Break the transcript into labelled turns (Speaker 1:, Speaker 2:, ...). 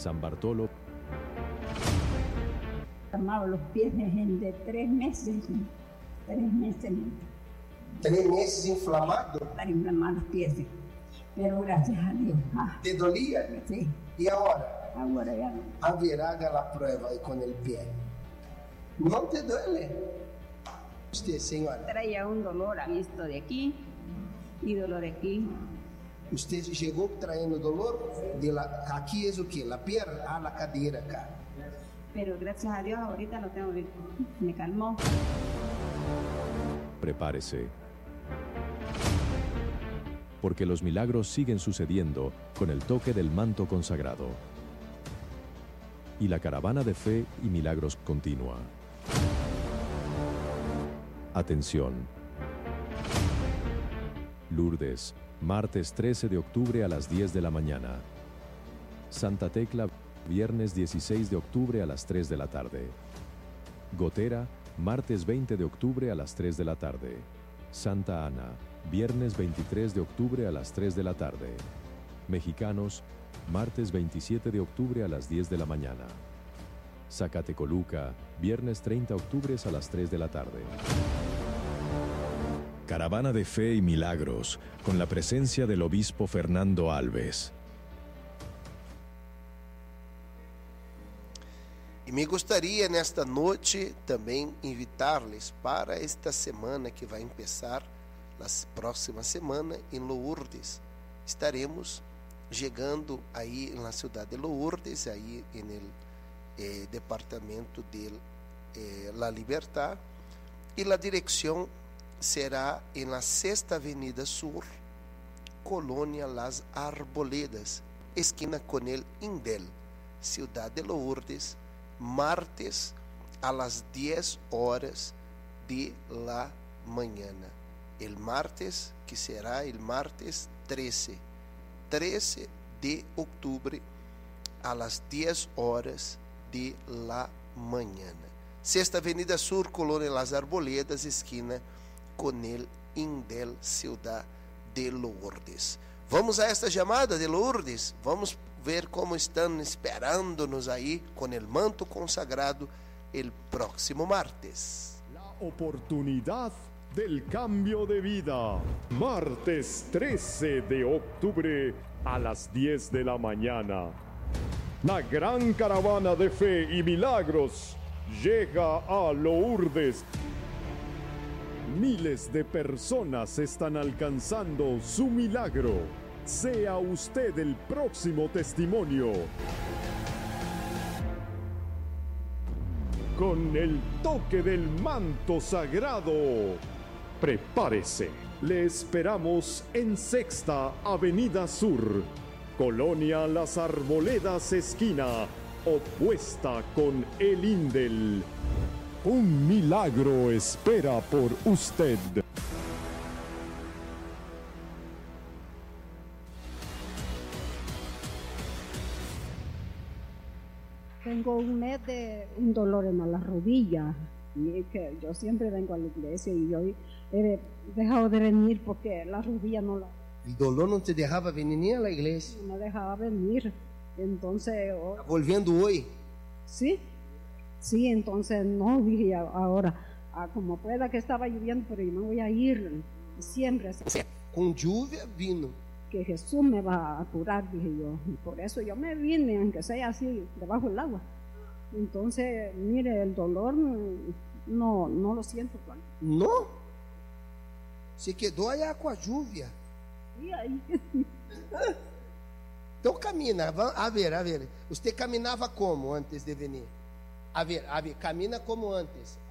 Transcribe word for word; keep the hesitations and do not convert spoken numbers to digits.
Speaker 1: San Bartolo.
Speaker 2: Armaba los pies de tres meses, tres meses.
Speaker 3: Três meses inflamado?
Speaker 2: Para inflamar los pies, pero gracias a Dios. Ah,
Speaker 3: ¿Te dolía?
Speaker 2: sí,
Speaker 3: E agora?
Speaker 2: ahora ya no.
Speaker 3: Haverá a prueba aí com o pé. Não te duele? Usted, senhora?
Speaker 2: Traía un dolor a esto de aquí y dolor aquí.
Speaker 3: Usted chegou traindo dolor? De la, aqui é o que? La pierna? Ah, la cadeira, cara.
Speaker 2: Pero gracias a Dios ahorita lo tengo bien. Me calmó.
Speaker 1: Prepárese. Porque los milagros siguen sucediendo con el toque del manto consagrado. Y la caravana de fe y milagros continúa. Atención. Lourdes, martes trece de octubre a las diez de la mañana. Santa Tecla, viernes dieciséis de octubre a las tres de la tarde. Gotera, martes veinte de octubre a las tres de la tarde. Santa Ana, viernes veintitrés de octubre a las tres de la tarde. Mexicanos, martes veintisiete de octubre a las diez de la mañana. Zacatecoluca, viernes treinta de octubre a las tres de la tarde. Caravana de Fe y Milagros, con la presencia del obispo Fernando Alves.
Speaker 3: E me gostaria nesta noite também invitar-lhes para esta semana que vai começar, na próxima semana, em Lourdes. Estaremos chegando aí na cidade de Lourdes, aí no eh, departamento de eh, La Libertad, e a direção será na Sexta Avenida Sur, Colônia Las Arboledas, esquina com el Indel, cidade de Lourdes, martes a las diez horas de la mañana. El martes, que será el martes trece, trece de octubre a las diez horas de la mañana. Sexta Avenida Sur, Colônia Las Arboledas, esquina con el Indel, ciudad de Lourdes. Vamos a esta chamada de Lourdes, vamos ver como estão esperando-nos aí com o manto consagrado el próximo martes.
Speaker 4: La oportunidad del cambio de vida. Martes trece de octubre a las diez de la mañana. La gran caravana de fe y milagros llega a Lourdes. Miles de personas están alcanzando su milagro. Sea usted el próximo testimonio. Con el toque del manto sagrado. Prepárese. Le esperamos en Sexta Avenida Sur, Colonia Las Arboledas, esquina opuesta con el Indel. Un milagro espera por usted.
Speaker 2: Tengo un mes de un dolor en la rodilla y es que yo siempre vengo a la iglesia y yo he dejado de venir porque la rodilla no la...
Speaker 3: El dolor no te dejaba venir a la iglesia.
Speaker 2: No me dejaba venir, entonces...
Speaker 3: ¿Está volviendo hoy?
Speaker 2: Sí, sí, entonces no dije ahora, ah, como pueda que estaba lloviendo, pero yo me voy a ir siempre.
Speaker 3: Con lluvia vino.
Speaker 2: Que Jesús me va a curar, dije yo, y por eso yo me vine, aunque sea así, debajo del agua. Entonces, mire, el dolor no, no lo siento. Juan.
Speaker 3: No? Se quedou allá com a lluvia.
Speaker 2: Sí, ahí.
Speaker 3: Então camina, a ver, a ver. Você caminhava como antes de venir? A ver, a ver, camina como antes.